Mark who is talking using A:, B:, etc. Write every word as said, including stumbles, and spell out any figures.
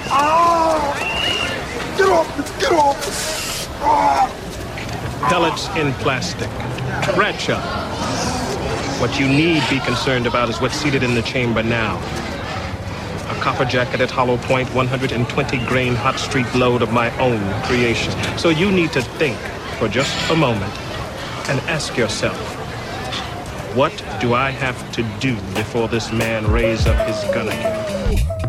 A: Ah! Get off! Get off! Ah!
B: Pellets in plastic. Bradshaw. What you need be concerned about is what's seated in the chamber now. A copper-jacketed hollow point, one hundred twenty grain hot street load of my own creation. So you need to think for just a moment and ask yourself, what do I have to do before this man raises up his gun again?